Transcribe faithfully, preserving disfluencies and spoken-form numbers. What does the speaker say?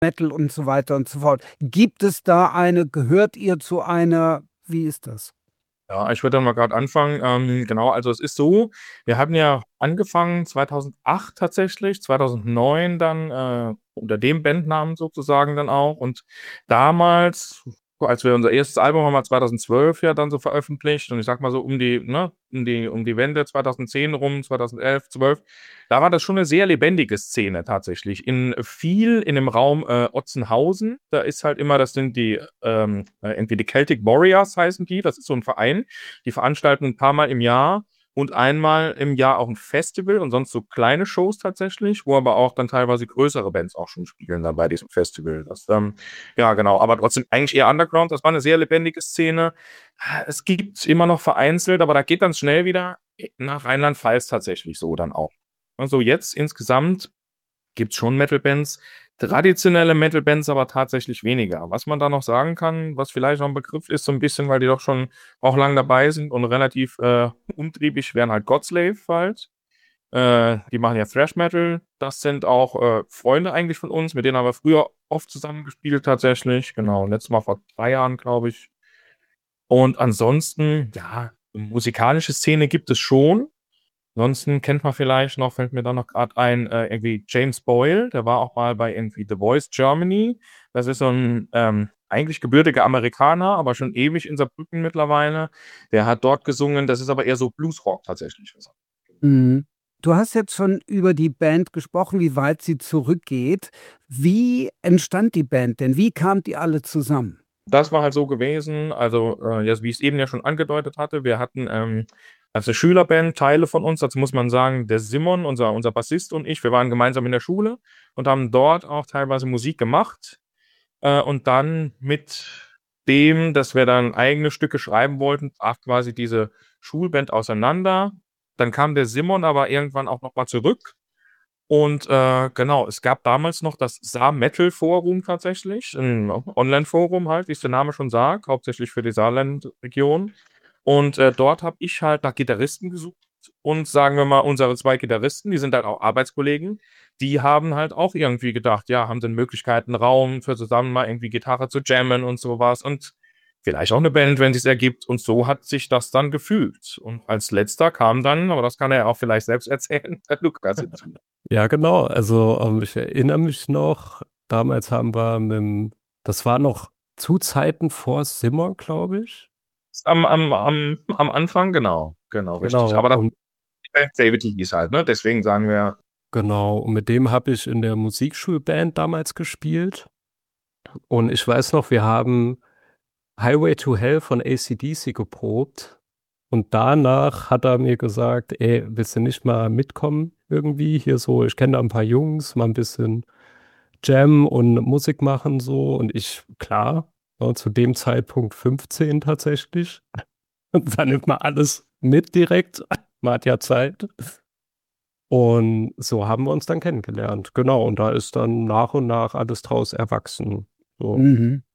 Metal und so weiter und so fort. Gibt es da eine gehört ihr zu einer wie ist das? Ja, ich würde dann mal grad anfangen. Ähm, genau, also es ist so, wir haben ja angefangen zweitausendacht tatsächlich, zweitausendneun dann, äh, unter dem Bandnamen sozusagen dann auch. Und damals, als wir unser erstes Album haben wir zweitausendzwölf ja dann so veröffentlicht und ich sage mal so um die ne, um die um die Wende zweitausendzehn rum, zweitausendelf, zwölf, da war das schon 'ne sehr lebendige Szene tatsächlich. In viel in dem Raum, äh, Otzenhausen. Da ist halt immer das sind die, ähm, äh, irgendwie die Celtic Warriors heißen die. Das ist so 'n Verein. Die veranstalten 'n paarmal im Jahr und einmal im Jahr auch 'n Festival und sonst so kleine Shows tatsächlich, wo aber auch dann teilweise größere Bands auch schon spielen dann bei diesem Festival. Das, ähm ja genau, aber trotzdem eigentlich eher Underground. Das war 'ne sehr lebendige Szene. Es gibt immer noch vereinzelt, aber da geht dann schnell wieder nach Rheinland-Pfalz tatsächlich so dann auch. Also, jetzt insgesamt gibt's schon Metal-Bands, traditionelle Metal-Bands aber tatsächlich weniger. Was man da noch sagen kann, was vielleicht noch 'n Begriff ist, so 'n bisschen, weil die doch schon auch lang dabei sind und relativ, äh, umtriebig, wären halt Godslave halt. Äh, die machen ja Thrash Metal. Das sind auch, äh, Freunde eigentlich von uns, mit denen haben wir früher oft zusammen gespielt tatsächlich. Genau, letztes Mal vor drei Jahren, glaube ich. Und ansonsten, ja, musikalische Szene gibt es schon. Ansonsten kennt man vielleicht noch fällt mir da noch grad ein, äh, irgendwie James Boyle, der war auch mal bei irgendwie The Voice Germany. Das ist so 'n, ähm, eigentlich gebürtiger Amerikaner, aber schon ewig in Saarbrücken mittlerweile. Der hat dort gesungen, das ist aber eher so Bluesrock tatsächlich. Mhm. Du hast jetzt schon über die Band gesprochen, wie weit sie zurückgeht. Wie entstand die Band denn? Wie kamt ihr alle zusammen? Das war halt so gewesen, also, äh, ja, wie ich's eben ja schon angedeutet hatte, wir hatten, ähm, als 'ne Schülerband Teile von uns dazu muss man sagen, der Simon, unser unser Bassist und ich, wir waren gemeinsam in der Schule und haben dort auch teilweise Musik gemacht. Äh, und dann mit dem, dass wir dann eigene Stücke schreiben wollten, brach quasi diese Schulband auseinander. Dann kam der Simon aber irgendwann auch noch mal zurück. Und, äh, genau, es gab damals noch das Saar-Metal-Forum tatsächlich, 'n Onlineforum halt, wie's der Name schon sagt, hauptsächlich für die Saarlandregion. Und, äh, dort habe ich halt nach Gitarristen gesucht und sagen wir mal, unsere zwei Gitarristen, die sind halt auch Arbeitskollegen, die haben halt auch irgendwie gedacht, ja, haben sie Möglichkeiten, Raum für zusammen mal irgendwie Gitarre zu jammen und so was und vielleicht auch 'ne Band, wenn sich's ergibt. Und so hat sich das dann gefügt. Und als Letzter kam dann, aber das kann er ja auch vielleicht selbst erzählen, der Lukas hinzu. Ja, genau. Also, ähm, ich erinnere mich noch, damals haben wir mit'm das war noch zu Zeiten vor Simon, glaube ich. Am am am am Anfang, genau. Genau, richtig. Genau, Aber da und die Band David Lee hieß halt, ne? Deswegen sagen wir Genau, und mit dem habe ich in der Musikschulband damals gespielt. Und ich weiß noch, wir haben „Highway to Hell“ von AC/DC geprobt. Und danach hat er mir gesagt: „Ey, willst du nicht mal mitkommen irgendwie hier so? Ich kenne da 'n paar Jungs, mal 'n bisschen jammen und Musik machen so.“ Und ich: „Klar“, ne, zu dem Zeitpunkt fünfzehn tatsächlich. Und dann nimmt man alles mit direkt. Man hat ja Zeit. Und so haben wir uns dann kennengelernt. Genau, und da ist dann nach und nach alles draus erwachsen, so. Mhm.